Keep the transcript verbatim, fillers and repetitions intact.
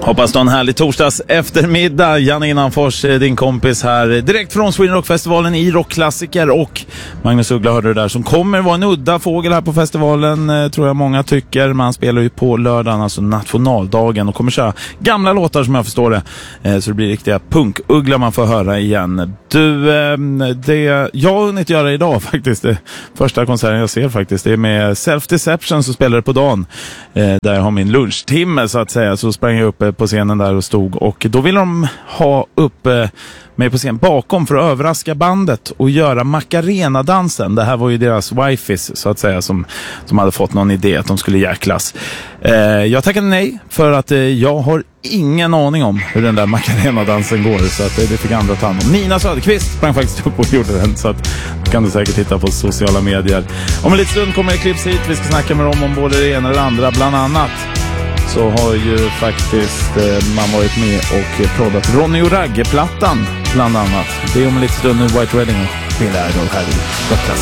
Hoppas du har en härlig torsdags eftermiddag. Janne Innanfors, din kompis här direkt från Sweden Rock-festivalen i rockklassiker. Och Magnus Uggla hörde det där, som kommer vara en udda fågel här på festivalen, tror jag många tycker. Man spelar ju på lördagen, alltså nationaldagen, och kommer köra gamla låtar som jag förstår det. Så det blir riktiga punk-Uggla man får höra igen. Du, det jag har hunnit göra idag faktiskt, det första konserten jag ser faktiskt, det är med Self Deception som spelar på dagen. Där jag har min lunchtimme så att säga, så sprang jag upp på scenen där och stod, och då vill de ha upp mig på scen bakom för att överraska bandet och göra Macarena-dansen. Det här var ju deras wifis så att säga, som, som hade fått någon idé att de skulle jäklas. Eh, jag tackade nej för att eh, jag har ingen aning om hur den där Macarena-dansen går, så att eh, det fick andra ta hand om. Nina Söderqvist sprang faktiskt upp och gjorde den, så att kan du säkert titta på sociala medier. Om en liten stund kommer det klipps hit. Vi ska snacka med dem om både det ena och det andra. Bland annat så har ju faktiskt eh, man varit med och proddat Ronny och Ragge-plattan bland annat. Det är om en liten stund nu White Wedding och Billy Idol här i Rockklassiker.